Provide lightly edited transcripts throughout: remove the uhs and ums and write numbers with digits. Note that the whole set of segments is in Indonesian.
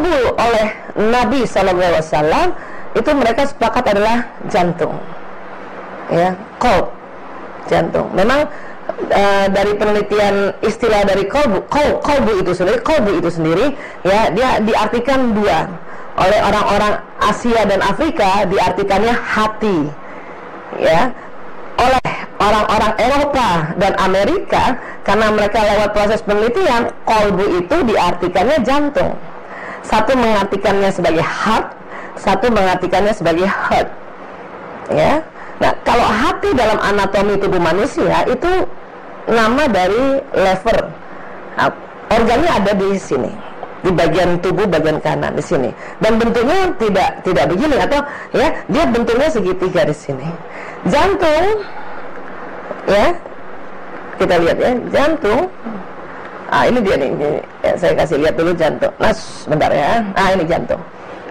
dikabul oleh Nabi SAW, itu mereka sepakat adalah jantung, ya, qalb, jantung. Memang dari penelitian istilah dari qalbu itu sendiri, ya, dia diartikan dua. Oleh orang-orang Asia dan Afrika diartikannya hati, ya. Oleh orang-orang Eropa dan Amerika, karena mereka lewat proses penelitian, qalbu itu diartikannya jantung. Satu mengartikannya sebagai heart, satu mengartikannya sebagai heart, ya. Nah, kalau hati dalam anatomi tubuh manusia itu nama dari lever. Nah, organnya ada di sini, di bagian tubuh bagian kanan di sini, dan bentuknya tidak begini, atau ya, dia bentuknya segitiga di sini. Jantung, ya, kita lihat ya, jantung. Ini dia nih, ini, ya, saya kasih lihat dulu jantung. Nah, sebentar ya. Ini jantung.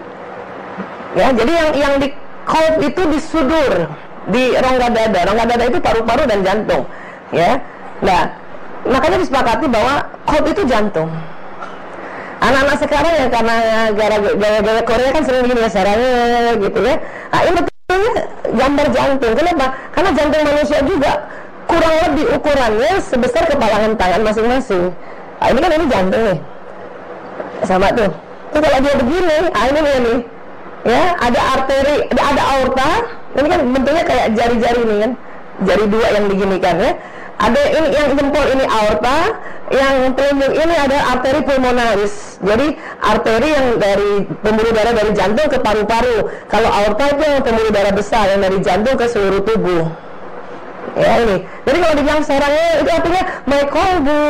Ya, jadi yang di qalb itu di sudur, di rongga dada. Rongga dada itu paru-paru dan jantung, ya. Nah, makanya disepakati bahwa qalb itu jantung. Anak-anak sekarang ya, karena gara-gara Korea kan sering begini ya, sarangnya gitu ya. Ini betulnya gambar jantung. Kenapa? Karena jantung manusia juga kurang lebih ukurannya sebesar kepalangan tangan masing-masing. Ini kan, ini jantung nih, sama tuh. Tuh kalau dia begini, ini nih, ya, ada arteri, ada aorta. Ini kan bentuknya kayak jari-jari nih kan, jari dua yang diginikan ya. Ada ini yang jempol, ini aorta, yang telunjuk ini ada arteri pulmonaris. Jadi arteri yang dari pembuluh darah dari jantung ke paru-paru. Kalau aorta itu yang pembuluh darah besar yang dari jantung ke seluruh tubuh. Ya, ini. Jadi kalau dibilang sarangnya itu artinya my qalbu.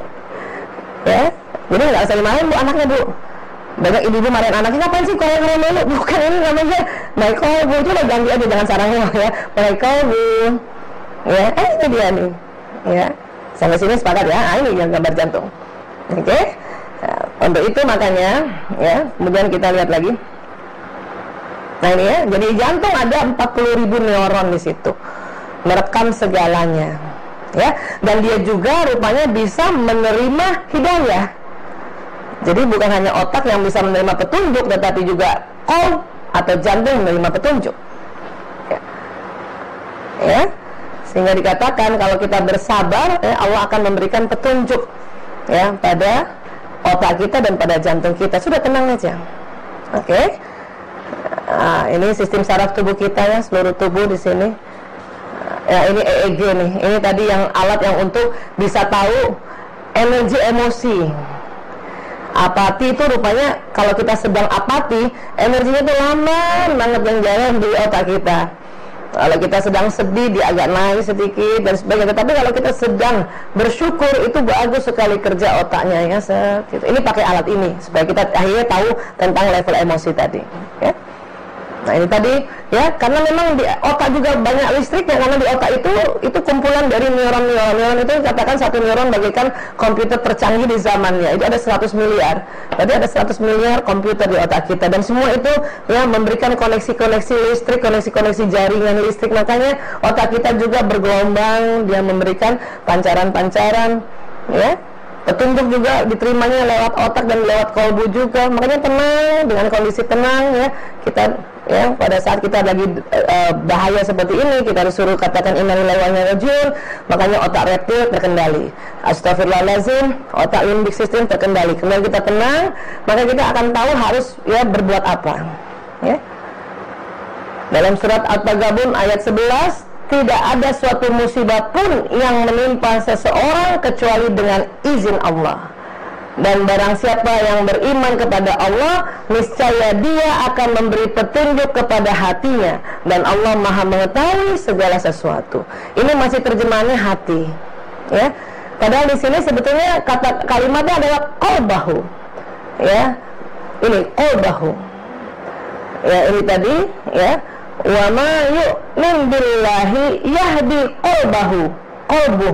Ya, jadi nggak usah dimarahin bu anaknya bu. Banyak ibu-ibu marahin anaknya, ngapain sih korea mulu? Bukan, ini namanya my qalbu. Coba ganti aja jangan sarangnya ya, my qalbu. Ya, ini dia nih. Ya, sampai sini sepakat ya. Ini yang gambar jantung. Oke. Nah, untuk itu makanya ya, kemudian kita lihat lagi. Nah ini ya, jadi jantung ada 40.000 neuron di situ, merekam segalanya, ya. Dan dia juga rupanya bisa menerima hidayah. Jadi bukan hanya otak yang bisa menerima petunjuk, tetapi juga qalb atau jantung menerima petunjuk, ya. Ya. Sehingga dikatakan kalau kita bersabar, ya, Allah akan memberikan petunjuk, ya, pada otak kita dan pada jantung kita. Sudah, tenang aja. Oke. Ini sistem saraf tubuh kita ya, seluruh tubuh di sini. Ya, ini EEG nih. Ini tadi yang alat yang untuk bisa tahu energi emosi. Apati itu rupanya kalau kita sedang apati, energinya itu lama banget yang jalan di otak kita. Kalau kita sedang sedih, dia agak naik sedikit dan sebagainya. Tapi kalau kita sedang bersyukur, itu bagus sekali kerja otaknya ya. Gitu. Ini pakai alat ini supaya kita akhirnya tahu tentang level emosi tadi, ya. Nah ini tadi ya, karena memang di otak juga banyak listriknya, karena di otak itu kumpulan dari neuron-neuron. Neuron itu katakan satu neuron bagaikan komputer tercanggih di zamannya. Itu ada 100 miliar. Berarti ada 100 miliar komputer di otak kita, dan semua itu ya memberikan koneksi-koneksi listrik, koneksi-koneksi jaringan listrik. Makanya otak kita juga bergelombang, dia memberikan pancaran-pancaran, ya. Petunjuk juga diterimanya lewat otak dan lewat qalbu juga. Makanya tenang, dengan kondisi tenang ya, kita ya pada saat kita lagi bahaya seperti ini, kita harus suruh katakan inna lillahi wa inna ilaihi raji'un. Makanya otak reptil terkendali, astagfirullahaladzim, otak limbik sistem terkendali. Kemudian kita tenang, maka kita akan tahu harus ya berbuat apa, ya. Dalam surat At-Taghabun ayat 11, tidak ada suatu musibah pun yang menimpa seseorang kecuali dengan izin Allah. Dan barang siapa yang beriman kepada Allah, niscaya dia akan memberi petunjuk kepada hatinya, dan Allah Maha mengetahui segala sesuatu. Ini masih terjemahannya hati, ya. Padahal di sini sebetulnya kata kalimatnya adalah qalbahu, ya. Ini qalbahu. Ya, ini tadi, ya. Wa ma yu'min billahi yahdi qalbahu, qalbuh.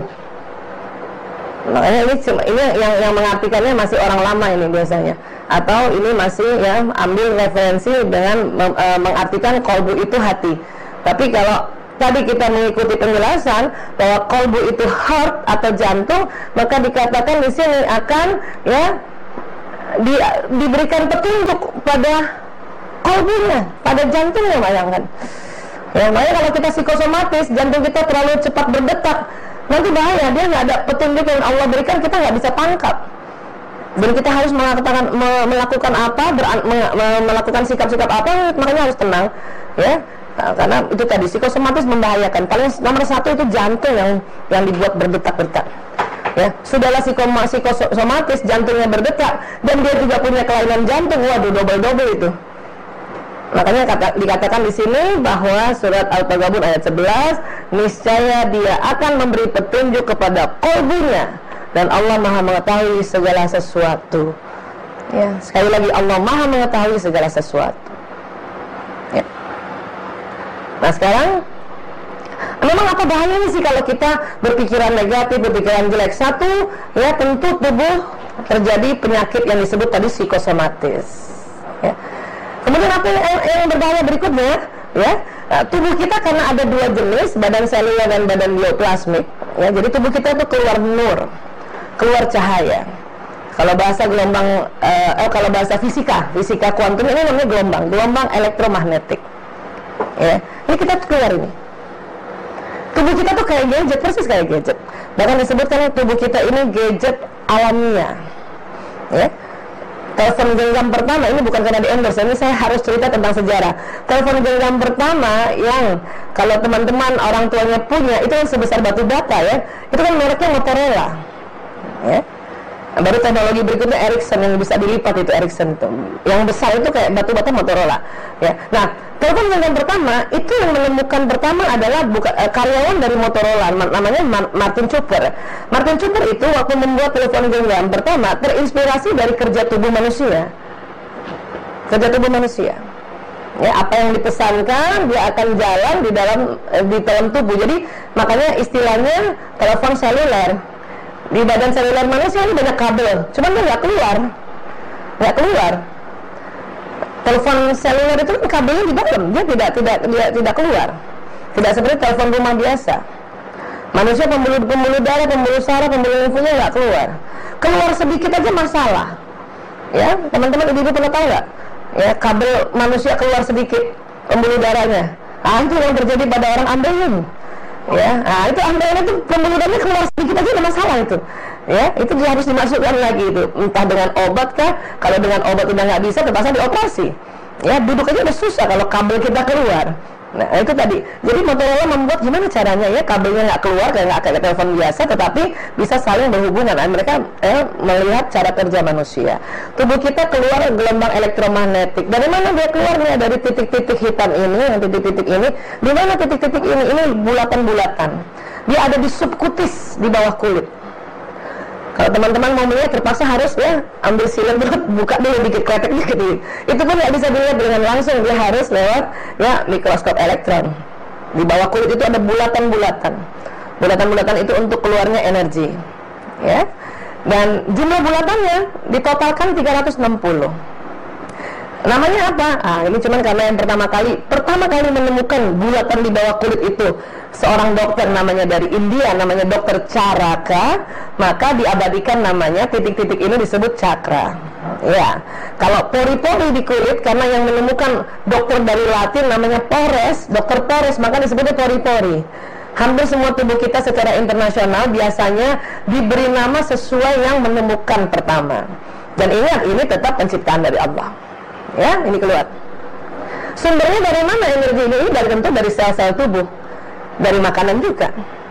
Makanya ini yang mengartikannya masih orang lama ini biasanya, atau ini masih ya ambil referensi dengan mengartikan qalbu itu hati. Tapi kalau tadi kita mengikuti penjelasan bahwa qalbu itu heart atau jantung, maka dikatakan di sini akan ya diberikan petunjuk pada kolbunya, pada jantungnya, bayangkan. Ya, makanya kalau kita psikosomatis, jantung kita terlalu cepat berdetak, nanti bahaya, dia nggak ada petunjuk yang Allah berikan, kita nggak bisa tangkap. Dan kita harus melakukan apa, melakukan sikap-sikap apa, makanya harus tenang, ya. Nah, karena itu tadi psikosomatis membahayakan. Paling nomor satu itu jantung yang dibuat berdetak-detak. Ya, sudahlah psikosomatis, jantungnya berdetak, dan dia juga punya kelainan jantung, waduh, double-double itu. Makanya dikatakan di sini bahwa surat Al-Taghabun ayat 11, niscaya dia akan memberi petunjuk kepada kolbunya, dan Allah Maha mengetahui segala sesuatu. Ya, sekali lagi, Allah Maha mengetahui segala sesuatu. Ya. Nah sekarang, memang apa bahayanya sih kalau kita berpikiran negatif, berpikiran jelek? Satu, ya tentu tubuh terjadi penyakit yang disebut tadi psikosomatis. Ya. Kemudian apa yang berbahaya berikutnya? Ya, tubuh kita karena ada dua jenis, badan seluler dan badan bioplasmik. Ya, jadi tubuh kita itu keluar nur, keluar cahaya. Kalau bahasa kalau bahasa fisika kuantum ini namanya gelombang elektromagnetik. Ya, ini kita keluar ini. Tubuh kita tuh kayak gadget, persis kayak gadget. Bahkan disebutkan tubuh kita ini gadget alamiah. Ya. Telepon genggam pertama, ini bukan karena di endorse, ini saya harus cerita tentang sejarah. Telepon genggam pertama yang kalau teman-teman orang tuanya punya, itu kan sebesar batu bata ya. Itu kan mereknya Motorola. Ya. Baru teknologi berikutnya Ericsson yang bisa dilipat, itu Ericsson itu. Yang besar itu kayak batu bata Motorola. Ya. Nah, telepon genggam pertama itu yang menemukan pertama adalah karyawan dari Motorola, namanya Martin Cooper. Martin Cooper itu waktu membuat telepon genggam pertama terinspirasi dari kerja tubuh manusia. Kerja tubuh manusia. Ya, apa yang dipesankan dia akan jalan di dalam tubuh. Jadi makanya istilahnya telepon seluler. Di badan seluler manusia ini banyak kabel, cuman dia nggak keluar. Telepon seluler itu kan kabelnya di dalam, dia tidak keluar. Tidak seperti telepon rumah biasa. Manusia pembuluh darah, pembuluh saraf, pembuluh infonya nggak keluar. Keluar sedikit aja masalah. Ya, teman-teman ibu-ibu pernah tahu nggak? Ya, kabel manusia keluar sedikit pembuluh darahnya. Ah, itu yang terjadi pada orang ambeien. Ya, nah itu ambeien itu pembuluh darahnya keluar sedikit aja ada masalah itu. Ya, itu dia harus dimasukkan lagi itu, entah dengan obat kah. Kalau dengan obat udah nggak bisa, terpaksa dioperasi. Ya, duduk aja udah susah kalau kabel kita keluar. Nah, itu tadi. Jadi Motorola membuat gimana caranya ya kabelnya nggak keluar, nggak kayak telepon biasa, tetapi bisa saling berhubungan. Nah, mereka melihat cara kerja manusia. Tubuh kita keluar gelombang elektromagnetik. Dari mana dia keluarnya? Dari titik-titik hitam ini, yang titik-titik ini. Di mana titik-titik ini? Ini bulatan-bulatan. Dia ada di subkutis di bawah kulit. Kalau teman-teman mau melihat terpaksa harus ya ambil silet dulu, buka dulu dikit, kletek dikit. Itu pun nggak bisa dilihat dengan langsung, dia harus lewat ya mikroskop elektron. Di bawah kulit itu ada bulatan-bulatan. Bulatan-bulatan itu untuk keluarnya energi. Ya. Dan jumlah bulatannya ditotalkan 360. Namanya apa? Ah, ini cuman karena yang pertama kali menemukan bulatan di bawah kulit itu seorang dokter namanya dari India, namanya dokter Charaka, maka diabadikan namanya titik-titik ini disebut cakra. Ya, kalau pori-pori di kulit karena yang menemukan dokter dari Latin namanya Pores, dokter Pores, maka disebutnya pori-pori. Hampir semua tubuh kita secara internasional biasanya diberi nama sesuai yang menemukan pertama. Dan ingat, ini tetap penciptaan dari Allah. Ya, ini keluar. Sumbernya dari mana energi ini? Tentu dari sel-sel tubuh, dari makanan juga.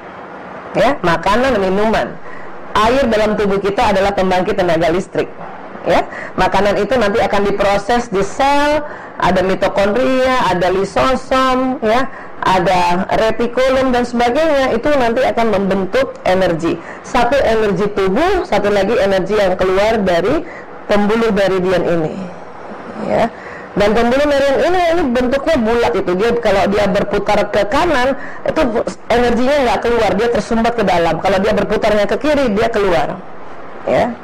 Ya, makanan dan minuman. Air dalam tubuh kita adalah pembangkit tenaga listrik. Ya, makanan itu nanti akan diproses di sel, ada mitokondria, ada lisosom, ya, ada retikulum dan sebagainya. Itu nanti akan membentuk energi. Satu energi tubuh, satu lagi energi yang keluar dari pembuluh meridian ini. Ya, dan pembuluh meridian ini bentuknya bulat itu. Dia kalau dia berputar ke kanan itu energinya nggak keluar, dia tersumbat ke dalam. Kalau dia berputarnya ke kiri dia keluar. Ya,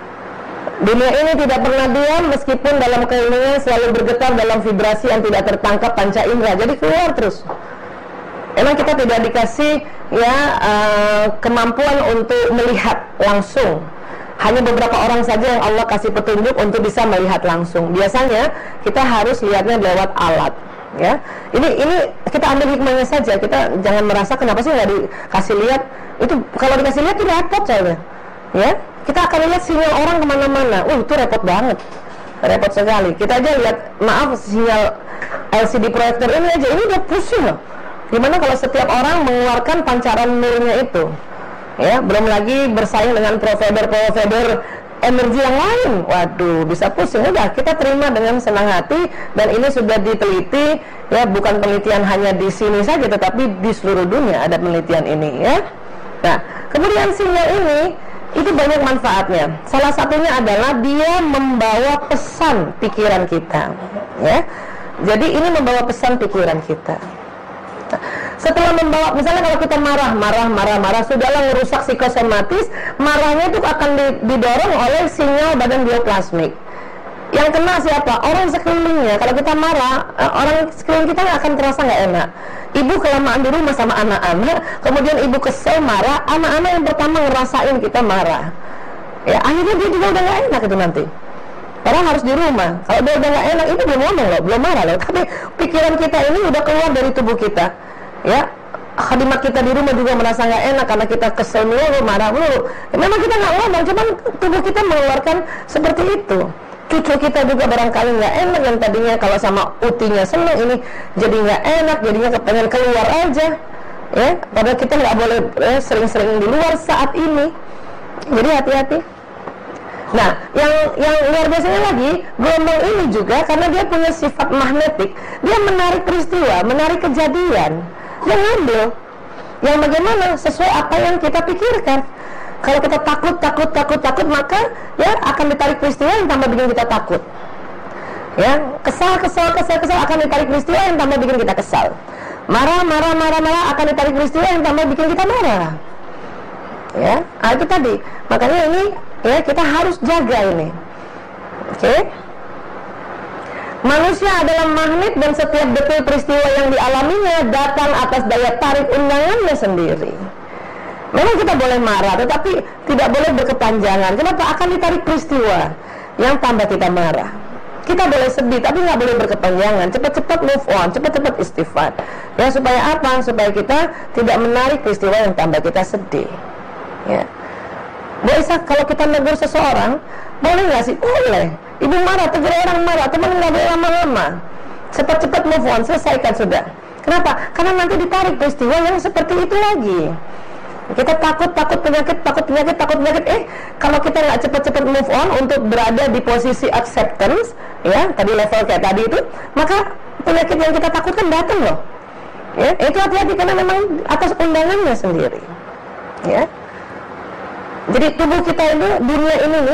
dunia ini tidak pernah diam meskipun dalam keheningan selalu bergetar dalam vibrasi yang tidak tertangkap panca indera. Jadi keluar terus. Emang kita tidak dikasih ya kemampuan untuk melihat langsung. hanya beberapa orang saja yang Allah kasih petunjuk untuk bisa melihat langsung. Biasanya kita harus lihatnya lewat alat, ya. Ini kita ambil hikmahnya saja. Kita jangan merasa kenapa sih nggak dikasih lihat. Itu kalau dikasih lihat itu repot saja, ya. Kita akan lihat sinyal orang kemana-mana. Itu repot banget, repot sekali. Kita aja lihat, maaf, sinyal LCD proyektor ini aja, ini udah pusing loh. Gimana kalau setiap orang mengeluarkan pancaran nurnya itu, ya, belum lagi bersaing dengan provider energi yang lain. Waduh, bisa pusing. Udah, kita terima dengan senang hati, dan ini sudah diteliti, ya, bukan penelitian hanya di sini saja, tetapi di seluruh dunia ada penelitian ini, ya. Nah, kemudian sinyal ini itu banyak manfaatnya. Salah satunya adalah dia membawa pesan pikiran kita, ya. Jadi ini membawa pesan pikiran kita. Setelah membawa, misalnya kalau kita marah, sudahlah merusak psikosomatis, marahnya itu akan didorong oleh sinyal badan bioplasmik. Yang kena siapa? Orang sekelilingnya. Kalau kita marah, orang sekeliling kita akan terasa nggak enak. Ibu kelamaan di rumah sama anak-anak, kemudian ibu kesel marah, anak-anak yang pertama ngerasain kita marah, ya, akhirnya dia juga udah nggak enak itu nanti. Orang harus di rumah. Kalau dia udah nggak enak, itu belum ngomong loh, belum marah loh, tapi pikiran kita ini udah keluar dari tubuh kita, ya. Khadimat kita di rumah juga merasa nggak enak karena kita kesel mulu, marah mulu. Ya, memang kita nggak ngomong, cuman tubuh kita mengeluarkan seperti itu. Cucu kita juga barangkali nggak enak, yang tadinya kalau sama utinya seneng, ini jadi nggak enak, jadinya kepengen keluar aja, ya. Padahal kita nggak boleh sering-sering di luar saat ini. Jadi hati-hati. Nah, yang luar biasanya lagi, gelombang ini juga karena dia punya sifat magnetik, dia menarik peristiwa, menarik kejadian, dia ngambil yang bagaimana sesuai apa yang kita pikirkan. Kalau kita takut, maka ya akan ditarik peristiwa yang tambah bikin kita takut. Ya, kesal akan ditarik peristiwa yang tambah bikin kita kesal. Marah akan ditarik peristiwa yang tambah bikin kita marah. Ya, itu tadi. Makanya ini, ya, kita harus jaga ini. Oke? Manusia adalah magnet, dan setiap detil peristiwa yang dialaminya datang atas daya tarik undangannya sendiri. Memang kita boleh marah, tetapi tidak boleh berkepanjangan. Kenapa? Akan ditarik peristiwa yang tambah kita marah. Kita boleh sedih, tapi nggak boleh berkepanjangan. Cepat-cepat move on, cepat-cepat istighfar. Ya, supaya apa? Supaya kita tidak menarik peristiwa yang tambah kita sedih. Ya. Bu Isa, kalau kita negur seseorang, boleh nggak sih? Boleh. Ibu marah, tegur orang marah, teman nggak boleh lama-lama. Cepat-cepat move on, selesaikan sudah. Kenapa? Karena nanti ditarik peristiwa yang seperti itu lagi. Kita takut penyakit. Kalau kita nggak cepat-cepat move on untuk berada di posisi acceptance, ya, tadi level kayak tadi itu, maka penyakit yang kita takutkan datang loh. Ya, itu hati-hati karena memang atas undangannya sendiri. Ya. Jadi tubuh kita itu, dunia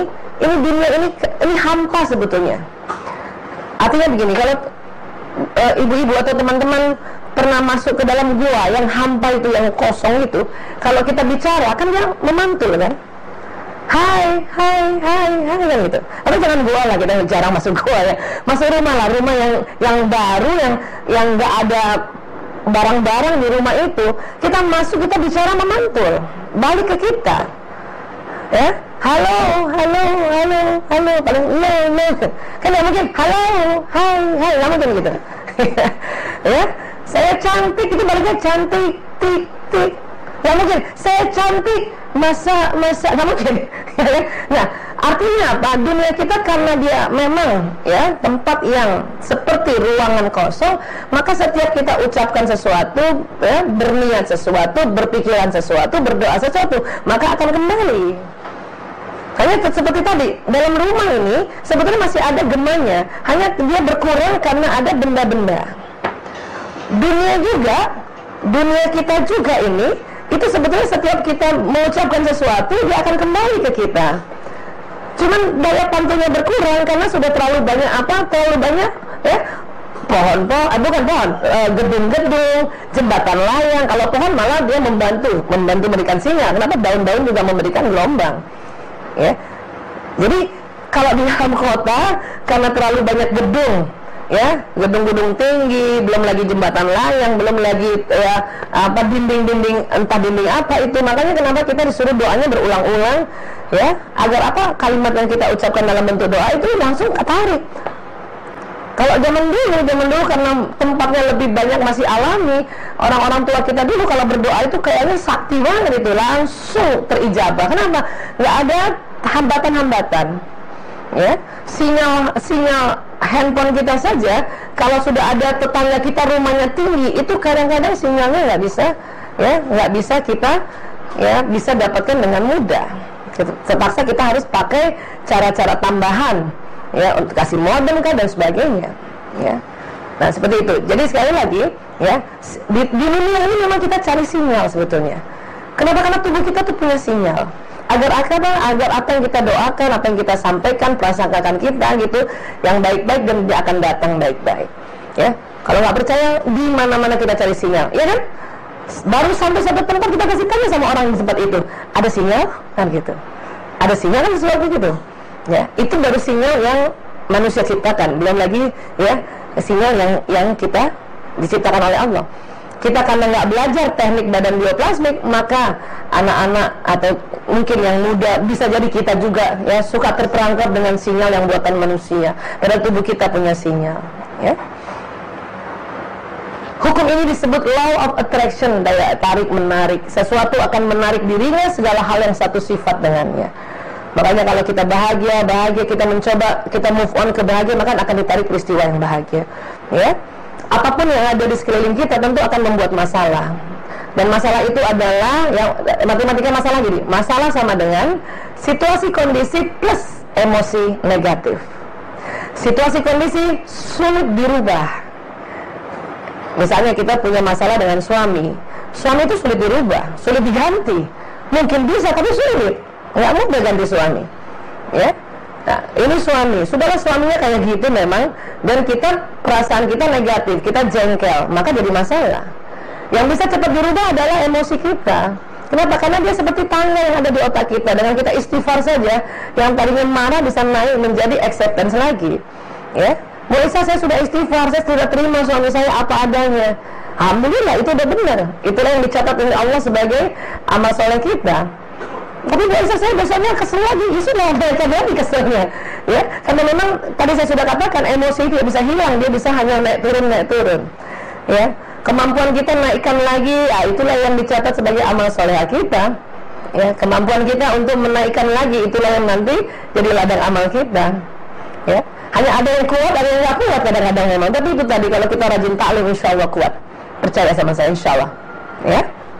ini hampa sebetulnya. Artinya begini, kalau ibu-ibu atau teman-teman pernah masuk ke dalam gua yang hampa itu, yang kosong itu, kalau kita bicara kan dia memantul kan, hai kan gitu. Tapi jangan gua lah, kita jarang masuk gua ya, masuk rumah lah, rumah yang baru, yang nggak ada barang-barang di rumah itu, kita masuk, kita bicara memantul balik ke kita, ya. Halo, paling no, kan nggak mungkin halo, hai, nggak mungkin gitu. Ya, saya cantik, itu baliknya cantik, tik, nggak mungkin. Saya cantik, masa, nggak mungkin. Nah, artinya apa? Dunia kita karena dia memang, ya, tempat yang seperti ruangan kosong, maka setiap kita ucapkan sesuatu, ya, berniat sesuatu, berpikiran sesuatu, berdoa sesuatu, maka akan kembali. Hanya seperti tadi, dalam rumah ini sebetulnya masih ada gemanya, hanya dia berkurang karena ada benda-benda. Dunia kita juga ini, itu sebetulnya setiap kita mengucapkan sesuatu, dia akan kembali ke kita. Cuman daya pantulnya berkurang karena sudah terlalu banyak ya, gedung-gedung, jembatan layang. Kalau pohon malah dia membantu memberikan sinyal. Kenapa? Daun-daun juga memberikan gelombang. Ya, jadi kalau di dalam kota karena terlalu banyak gedung, ya, gedung-gedung tinggi, belum lagi jembatan layang, belum lagi dinding-dinding, entah dinding apa itu, makanya kenapa kita disuruh doanya berulang-ulang, ya, agar apa, kalimat yang kita ucapkan dalam bentuk doa itu langsung ketarik. Kalau zaman dulu karena tempatnya lebih banyak masih alami, orang-orang tua kita dulu kalau berdoa itu kayaknya sakti banget, itu langsung terijabah. Kenapa? Nggak ada hambatan-hambatan. Ya, sinyal handphone kita saja, kalau sudah ada tetangga kita rumahnya tinggi, itu kadang-kadang sinyalnya nggak bisa kita bisa dapatkan dengan mudah. Terpaksa kita harus pakai cara-cara tambahan, ya, untuk kasih modem kan dan sebagainya, ya. Nah, seperti itu. Jadi sekali lagi, ya, di dunia ini memang kita cari sinyal sebetulnya. Kenapa? Karena tubuh kita tuh punya sinyal. Agar apa yang kita doakan, apa yang kita sampaikan, prasangkakan kita gitu, yang baik-baik, dan dia akan datang baik-baik. Ya, kalau nggak percaya, di mana-mana kita cari sinyal, ya kan? Baru sampai satu tempat kita kasih tanya sama orang di tempat itu, ada sinyal kan gitu, ada sinyal kan sesuatu gitu. Ya, itu baru sinyal yang manusia ciptakan, belum lagi ya sinyal yang kita diciptakan oleh Allah. Kita karena nggak belajar teknik badan bioplasmik, maka anak-anak atau mungkin yang muda, bisa jadi kita juga ya suka terperangkap dengan sinyal yang buatan manusia, padahal tubuh kita punya sinyal, ya. Hukum ini disebut law of attraction, daya tarik menarik. Sesuatu akan menarik dirinya segala hal yang satu sifat dengannya. Makanya kalau kita bahagia, kita mencoba, kita move on ke bahagia, maka akan ditarik peristiwa yang bahagia, ya. Apapun yang ada di sekeliling kita tentu akan membuat masalah. Dan masalah itu adalah, yang matematika masalah gini, masalah sama dengan situasi kondisi plus emosi negatif. Situasi kondisi sulit dirubah. Misalnya kita punya masalah dengan suami itu sulit dirubah, sulit diganti. Mungkin bisa, tapi sulit, nggak mudah ganti suami, ya. Nah, ini suami, sudahlah suaminya kayak gitu memang, dan perasaan kita negatif, kita jengkel, maka jadi masalah. Yang bisa cepat dirubah adalah emosi kita. Kenapa? Karena dia seperti tangga yang ada di otak kita. Dengan kita istighfar saja, yang tadinya marah bisa naik menjadi acceptance lagi, ya. Bu Isa, saya sudah istighfar, saya sudah terima suami saya apa adanya. Alhamdulillah, itu udah benar. Itulah yang dicatat oleh Allah sebagai amal soleh kita. Tapi biasa saya besoknya kesel lagi, sudah baca lagi keselnya, ya. Karena memang tadi saya sudah katakan, emosi itu bisa hilang, dia bisa hanya naik turun, ya. Kemampuan kita naikkan lagi, ya, itulah yang dicatat sebagai amal soleh kita, ya. Kemampuan kita untuk menaikkan lagi, itulah yang nanti jadi ladang amal kita, ya. Hanya ada yang kuat, ada yang nggak kuat kadang-kadang memang. Tapi itu tadi, kalau kita rajin taklim, insya Allah kuat. Percaya sama saya, insya Allah, ya.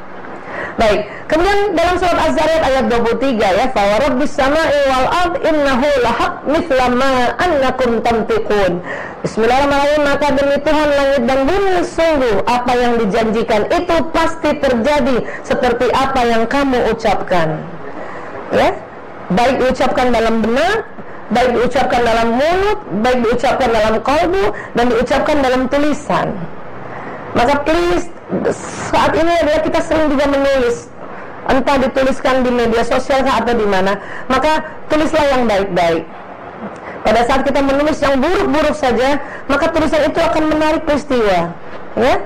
Baik, kemudian dalam surat Az-Zariyat ayat 23, ya, fa wa rabbis sama'i wal ard innahu lahaq mithla ma annakum tantiqun. Bismillahirrahmanirrahim. Maka demi Tuhan langit dan bumi, sungguh apa yang dijanjikan itu pasti terjadi seperti apa yang kamu ucapkan, ya. Baik diucapkan dalam benak, baik diucapkan dalam mulut, baik diucapkan dalam kalbu, dan diucapkan dalam tulisan. Maka please, saat ini adalah kita sering juga menulis, entah dituliskan di media sosial atau di mana, maka tulislah yang baik-baik. Pada saat kita menulis yang buruk-buruk saja, maka tulisan itu akan menarik peristiwa, ya.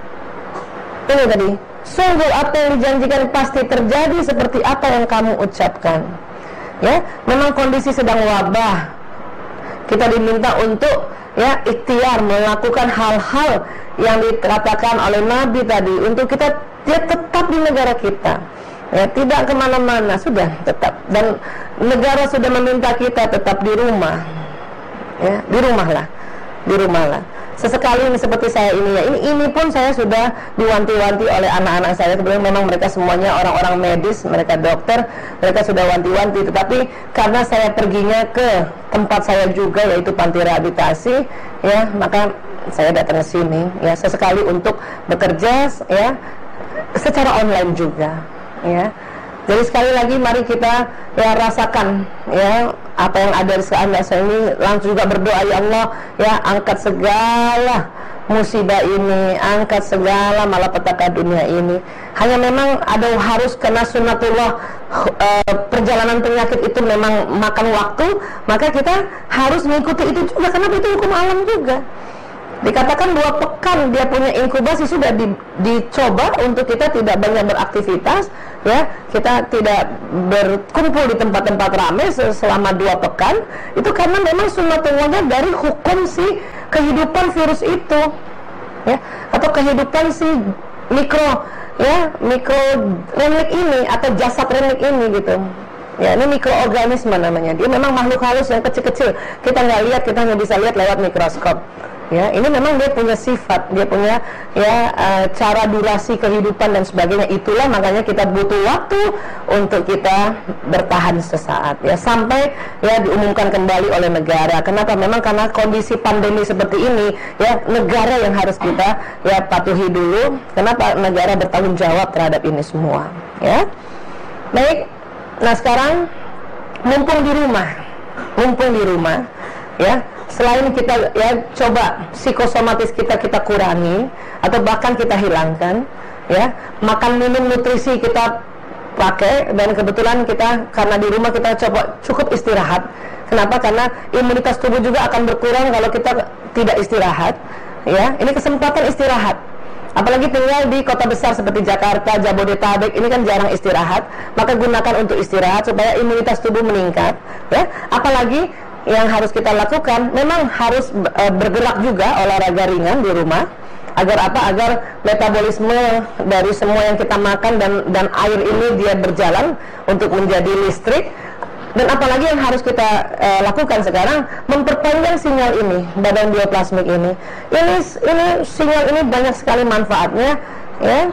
Ini tadi, sungguh apa yang dijanjikan pasti terjadi seperti apa yang kamu ucapkan, ya. Memang kondisi sedang wabah, kita diminta untuk, ya, ikhtiar melakukan hal-hal yang dikatakan oleh Nabi tadi, untuk kita tetap di negara kita, ya, tidak kemana-mana, sudah tetap. Dan negara sudah meminta kita tetap di rumah, ya, di rumahlah. Sesekali ini seperti saya ini, ya, ini pun saya sudah diwanti-wanti oleh anak-anak saya. Sebenarnya memang mereka semuanya orang-orang medis, mereka dokter, mereka sudah wanti-wanti. Tetapi karena saya perginya ke tempat saya juga, yaitu panti rehabilitasi, ya, maka saya datang ke sini, ya, sesekali untuk bekerja, ya, secara online juga, ya. Jadi sekali lagi mari kita, ya, rasakan, ya, apa yang ada di sekitar saya ini. Langsung juga berdoa, ya Allah, ya, angkat segala musibah ini, angkat segala malapetaka dunia ini. Hanya memang ada harus, karena sunnatullah, perjalanan penyakit itu memang makan waktu, maka kita harus mengikuti itu juga, karena itu hukum alam juga. Dikatakan 2 pekan dia punya inkubasi, sudah dicoba untuk kita tidak banyak beraktivitas, ya, kita tidak berkumpul di tempat-tempat ramai selama 2 pekan. Itu karena memang sunnatullahnya dari hukum si kehidupan virus itu, ya, atau kehidupan si mikro remlik ini atau jasad remlik ini gitu. Ya, ini mikroorganisme namanya. Dia memang makhluk halus yang kecil-kecil. Kita nggak lihat, kita hanya bisa lihat lewat mikroskop. Ya, ini memang dia punya sifat, dia punya cara durasi kehidupan dan sebagainya. Itulah makanya kita butuh waktu untuk kita bertahan sesaat, ya, sampai ya diumumkan kembali oleh negara. Kenapa? Memang karena kondisi pandemi seperti ini, ya, negara yang harus kita ya patuhi dulu. Kenapa? Negara bertanggung jawab terhadap ini semua, ya. Baik. Nah, sekarang mumpung di rumah, ya, selain kita ya coba psikosomatis kita kurangi atau bahkan kita hilangkan, ya, makan minum nutrisi kita pakai, dan kebetulan kita karena di rumah kita coba cukup istirahat. Kenapa? Karena imunitas tubuh juga akan berkurang kalau kita tidak istirahat, ya. Ini kesempatan istirahat. Apalagi tinggal di kota besar seperti Jakarta, Jabodetabek, ini kan jarang istirahat. Maka gunakan untuk istirahat supaya imunitas tubuh meningkat, ya. Apalagi yang harus kita lakukan, memang harus bergerak juga, olahraga ringan di rumah. Agar apa? Agar metabolisme dari semua yang kita makan dan air ini dia berjalan untuk menjadi listrik. Dan apalagi yang harus kita lakukan sekarang, memperpanjang sinyal ini, badan bioplasmik ini. Ini sinyal ini banyak sekali manfaatnya, ya.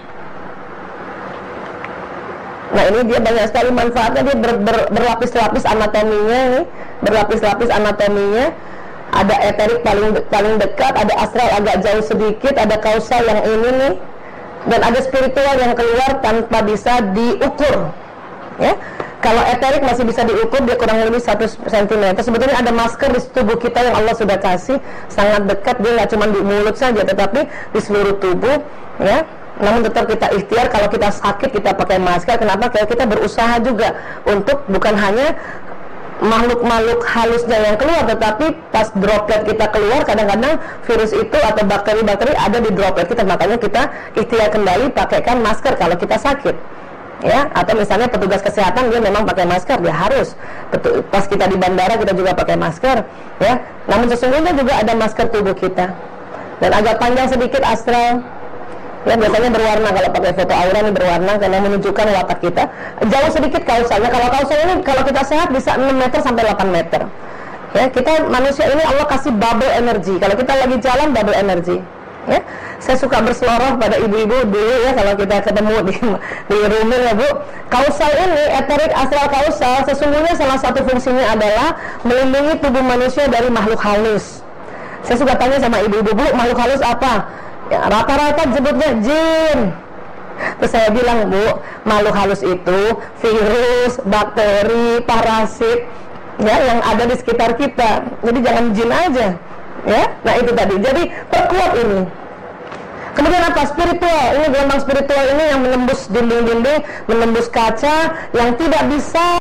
Nah, ini dia banyak sekali manfaatnya. Dia berlapis-lapis anatominya, nih, berlapis-lapis anatominya. Ada eterik paling dekat, ada astral agak jauh sedikit, ada kausal yang ini nih, dan ada spiritual yang keluar tanpa bisa diukur, ya. Kalau eterik masih bisa diukur, dia kurang lebih 1 cm. Sebetulnya ada masker di tubuh kita yang Allah sudah kasih, sangat dekat, dia nggak cuma di mulut saja, tetapi di seluruh tubuh, ya. Namun tetap kita ikhtiar, kalau kita sakit kita pakai masker. Kenapa? Kayak kita berusaha juga untuk bukan hanya makhluk-makhluk halusnya yang keluar, tetapi pas droplet kita keluar, kadang-kadang virus itu atau bakteri-bakteri ada di droplet kita. Makanya kita ikhtiar kembali pakaikan masker kalau kita sakit, ya. Atau misalnya petugas kesehatan dia memang pakai masker, dia harus. Pas kita di bandara kita juga pakai masker, ya. Namun sesungguhnya juga ada masker tubuh kita, dan agak panjang sedikit astral, ya, biasanya berwarna. Kalau pakai foto aura ini berwarna karena menunjukkan watak kita. Jauh sedikit kausalnya. Kalau kausal ini kalau kita sehat bisa 6 meter sampai 8 meter. Ya, kita manusia ini Allah kasih bubble energi. Kalau kita lagi jalan bubble energi, ya. Saya suka berseloroh pada ibu-ibu dulu, ya, kalau kita ketemu di rumah, ya, Bu. Kausal ini, eterik astral kausal, sesungguhnya salah satu fungsinya adalah melindungi tubuh manusia dari makhluk halus. Saya suka tanya sama ibu-ibu, Bu, makhluk halus apa? Ya, rata-rata sebutnya jin. Terus saya bilang, Bu, makhluk halus itu virus, bakteri, parasit, ya, yang ada di sekitar kita. Jadi jangan jin aja, ya. Nah, itu tadi. Jadi perkuat ini. Kemudian apa? Spiritual. Ini gelombang spiritual ini yang menembus dinding-dinding, menembus kaca, yang tidak bisa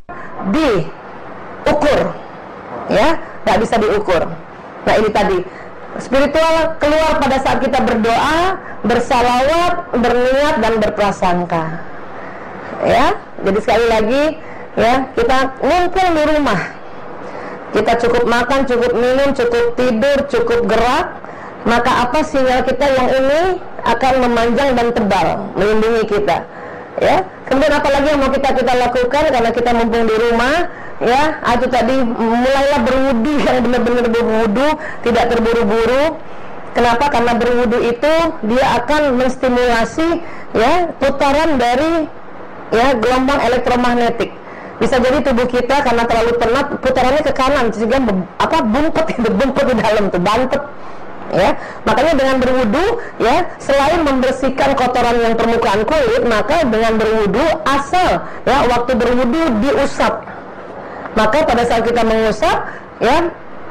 diukur, ya, tidak bisa diukur. Nah, ini tadi. Spiritual keluar pada saat kita berdoa, bersalawat, berniat, dan berprasangka, ya. Jadi sekali lagi, ya, kita ngumpul di rumah, kita cukup makan, cukup minum, cukup tidur, cukup gerak, maka apa sinyal kita yang ini akan memanjang dan tebal, melindungi kita, ya. Kemudian apalagi yang mau kita lakukan karena kita mumpung di rumah, ya, itu tadi, mulailah berwudu yang benar-benar berwudu, tidak terburu-buru. Kenapa? Karena berwudu itu dia akan menstimulasi, ya, putaran dari, ya, gelombang elektromagnetik. Bisa jadi tubuh kita karena terlalu penat, putarannya ke kanan sehingga bumpet di dalam tuh, bantet, ya. Makanya dengan berwudu, ya, selain membersihkan kotoran yang permukaan kulit, maka dengan berwudu asal, ya, waktu berwudu diusap. Maka pada saat kita mengusap, ya,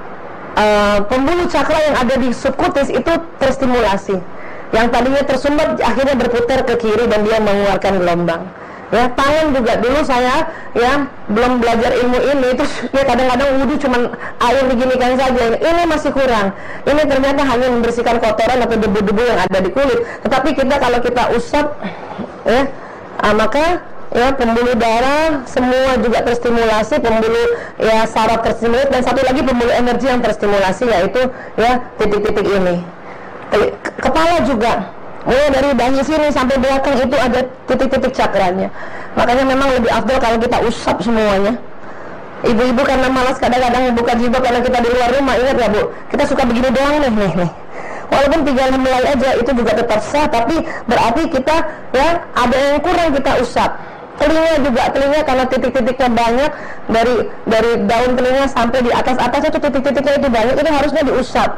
pembuluh cakra yang ada di subkutis itu terstimulasi. Yang tadinya tersumbat akhirnya berputar ke kiri dan dia mengeluarkan gelombang. Ya, tangan juga. Dulu saya ya belum belajar ilmu ini, terus ya kadang-kadang wudhu cuman air diginikan saja. Ini masih kurang. Ini ternyata hanya membersihkan kotoran atau debu-debu yang ada di kulit. Tetapi kita kalau kita usap, ya, maka ya pembuluh darah semua juga terstimulasi, pembuluh ya saraf terstimulasi, dan satu lagi pembuluh energi yang terstimulasi, yaitu ya titik-titik ini. Kepala juga. Mulai dari dahi sini sampai belakang itu ada titik-titik cakranya. Makanya memang lebih afdal kalau kita usap semuanya. Ibu-ibu karena malas kadang-kadang buka jilbab karena kita di luar rumah, ingat ya Bu, kita suka begini doang nih. Walaupun 3 helai aja itu juga tetap sah, tapi berarti kita ya ada yang kurang kita usap. Telinga juga, telinga karena titik-titiknya banyak, dari daun telinga sampai di atas itu titik-titiknya itu banyak, itu harusnya diusap.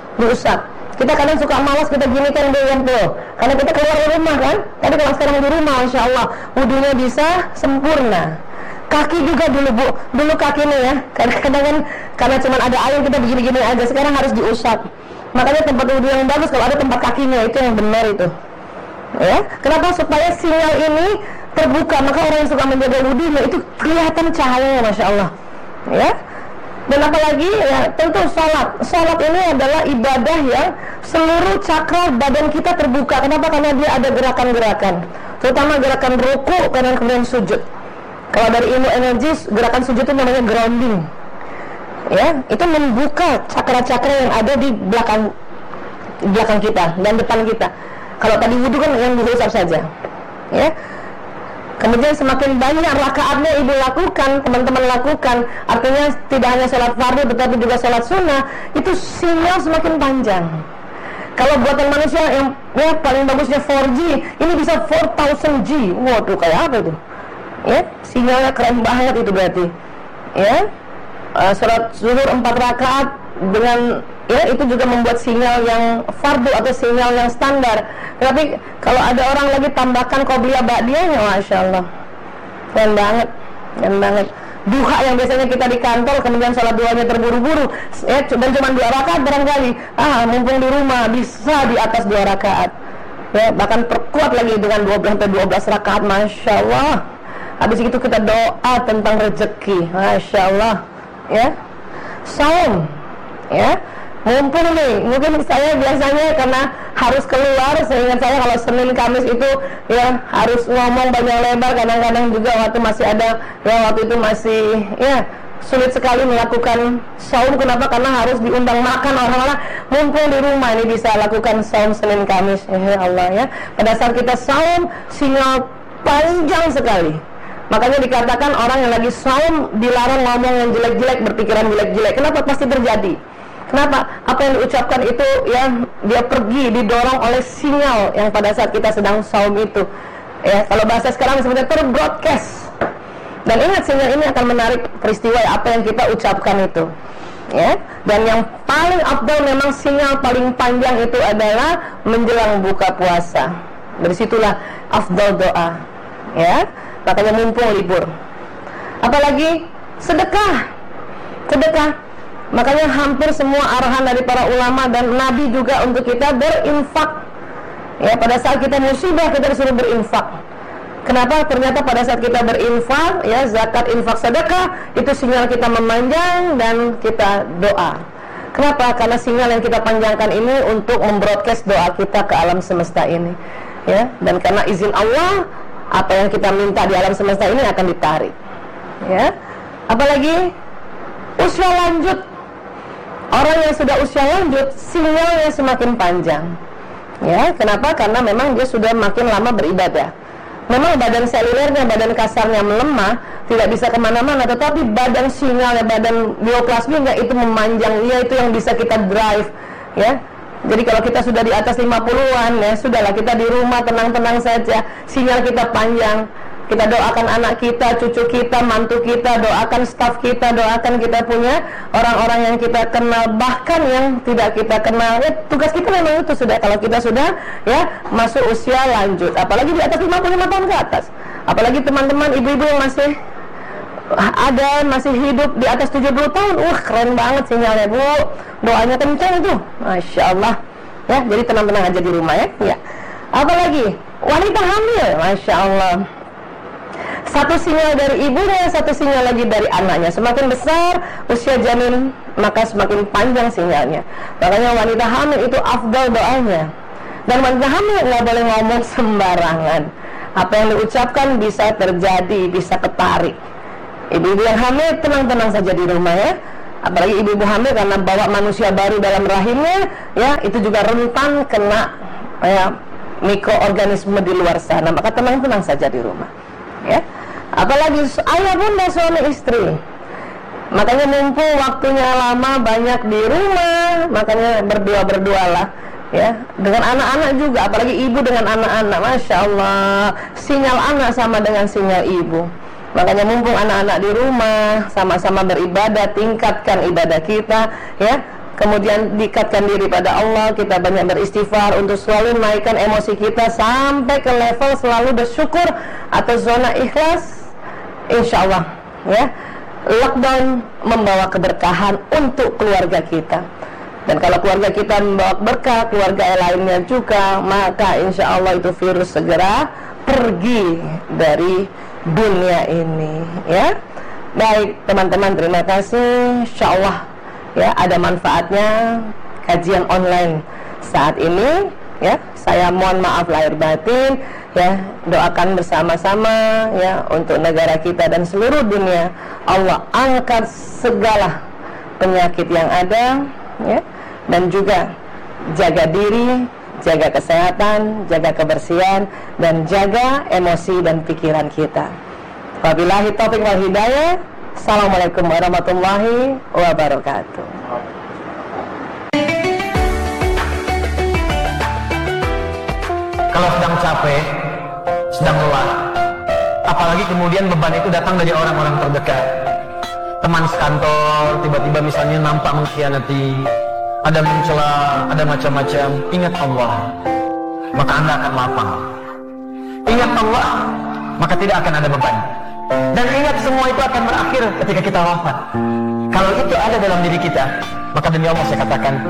Kita kadang suka malas, kita gini kan tuh, karena kita keluar dari rumah kan. Tapi kalau sekarang di rumah, Masya Allah, wudunya bisa sempurna. Kaki juga dulu kaki nih ya, kadang-kadang kan karena cuma ada air kita begini-gini aja, sekarang harus diusap. Makanya tempat wudu yang bagus kalau ada tempat kakinya, itu yang benar itu. Ya, kenapa? Supaya sinyal ini terbuka, maka orang yang suka menjaga wudunya itu kelihatan cahayanya, Masya Allah. Ya. Dan apalagi ya tentu salat ini adalah ibadah yang seluruh cakra badan kita terbuka. Kenapa? Karena dia ada gerakan-gerakan, terutama gerakan ruku dan kemudian sujud. Kalau dari ilmu energi, gerakan sujud itu namanya grounding. Ya, itu membuka cakra-cakra yang ada di belakang kita dan depan kita. Kalau tadi wudu kan yang diusap saja. Ya. Kemudian semakin banyak rakaatnya ibu lakukan, teman-teman lakukan, artinya tidak hanya sholat fardu tetapi juga sholat sunnah, itu sinyal semakin panjang. Kalau buatan manusia yang ya, paling bagusnya 4G, ini bisa 4000G. Waduh, kayak apa itu? Ya, sinyalnya keren banget itu berarti. Ya, sholat zuhur 4 rakaat dengan ya itu juga membuat sinyal yang fardu atau sinyal yang standar. Tapi kalau ada orang lagi tambahkan qobliyah ba'diyahnya, Masya Allah, keren banget. Duha yang biasanya kita di kantor, kemudian sholat duhanya terburu-buru ya, dan cuma 2 rakaat barangkali, mumpung di rumah bisa di atas 2 rakaat ya, bahkan perkuat lagi dengan 12 rakaat, Masya Allah. Habis itu kita doa tentang rezeki, Masya Allah. Ya, saum ya, mumpung nih, mungkin saya biasanya karena harus keluar, seingat saya kalau Senin Kamis itu ya harus ngomong banyak lebar, kadang-kadang juga waktu masih ada ya, waktu itu masih ya sulit sekali melakukan saum. Kenapa? Karena harus diundang makan orang-orang. Mumpung di rumah ini bisa lakukan saum Senin Kamis, ya Allah ya. Pada saat kita saum, sinyal panjang sekali. Makanya dikatakan orang yang lagi saum dilarang ngomong yang jelek-jelek, berpikiran jelek-jelek. Kenapa? Pasti terjadi. Kenapa? Apa yang diucapkan itu ya dia pergi, didorong oleh sinyal yang pada saat kita sedang saum itu. Ya, kalau bahasa sekarang sebenarnya terbroadcast. Dan ingat, sinyal ini akan menarik peristiwa apa yang kita ucapkan itu. Ya, dan yang paling afdal memang sinyal paling panjang itu adalah menjelang buka puasa. Dari situlah afdal doa. Ya, makanya mumpung libur. Apalagi sedekah. Makanya hampir semua arahan dari para ulama dan Nabi juga untuk kita berinfak. Ya, pada saat kita musibah kita disuruh berinfak. Kenapa? Ternyata pada saat kita berinfak, ya zakat, infak, sedekah, itu sinyal kita memanjang dan kita doa. Kenapa? Karena sinyal yang kita panjangkan ini untuk membroadcast doa kita ke alam semesta ini. Ya, dan karena izin Allah, apa yang kita minta di alam semesta ini akan ditarik. Ya, apalagi usia lanjut. Orang yang sudah usia lanjut, sinyalnya semakin panjang. Ya, kenapa? Karena memang dia sudah makin lama beribadah. Memang badan selulernya, badan kasarnya melemah, tidak bisa kemana-mana, tetapi badan sinyalnya, badan bioplasmiknya itu memanjang. Ia itu yang bisa kita drive. Ya, jadi kalau kita sudah di atas 50-an, ya sudahlah, kita di rumah tenang-tenang saja. Sinyal kita panjang. Kita doakan anak kita, cucu kita, mantu kita, doakan staf kita, doakan kita punya orang-orang yang kita kenal, bahkan yang tidak kita kenal. Ya, tugas kita memang itu sudah, kalau kita sudah ya masuk usia lanjut, apalagi di atas 55 tahun ke atas. Apalagi teman-teman ibu-ibu yang masih hidup di atas 70 tahun. Keren banget sinyalnya, Bu. Doanya kencang itu. Masya Allah. Ya, jadi tenang-tenang aja di rumah ya. Ya. Apalagi wanita hamil, Masya Allah. Satu sinyal dari ibunya, satu sinyal lagi dari anaknya. Semakin besar usia janin, maka semakin panjang sinyalnya. Makanya wanita hamil itu afdal doanya. Dan wanita hamil nggak boleh ngomong sembarangan. Apa yang diucapkan bisa terjadi, bisa ketarik. Ibu-ibu yang hamil tenang-tenang saja di rumah ya. Apalagi ibu-ibu hamil karena bawa manusia baru dalam rahimnya, ya itu juga rentan kena ya mikroorganisme di luar sana. Maka tenang-tenang saja di rumah. Ya. Apalagi ayah bunda suami istri. Makanya mumpung waktunya lama banyak di rumah, makanya berdua-berdualah ya, dengan anak-anak juga, apalagi ibu dengan anak-anak. Masya Allah, sinyal anak sama dengan sinyal ibu. Makanya mumpung anak-anak di rumah, sama-sama beribadah, tingkatkan ibadah kita ya. Kemudian dekatkan diri pada Allah, kita banyak beristighfar untuk selalu menaikkan emosi kita sampai ke level selalu bersyukur atau zona ikhlas. Insya Allah ya, lockdown membawa keberkahan untuk keluarga kita. Dan kalau keluarga kita membawa berkah, keluarga lainnya juga, maka insya Allah itu virus segera pergi dari dunia ini ya. Baik teman-teman, terima kasih. Insya Allah ya ada manfaatnya kajian online saat ini ya. Saya mohon maaf lahir batin ya, doakan bersama-sama ya untuk negara kita dan seluruh dunia. Allah angkat segala penyakit yang ada ya, dan juga jaga diri, jaga kesehatan, jaga kebersihan, dan jaga emosi dan pikiran kita. Wabillahi taufiq wal hidayah. Assalamualaikum warahmatullahi wabarakatuh. Kalau sedang capek, sedang lelah, apalagi kemudian beban itu datang dari orang-orang terdekat, teman sekantor tiba-tiba misalnya nampak mengkhianati, ada mencela, ada macam-macam. Ingat Allah, maka Anda akan lapang. Ingat Allah, maka tidak akan ada beban. Dan ingat semua itu akan berakhir ketika kita wafat. Kalau itu ada dalam diri kita, maka demi Allah saya katakan,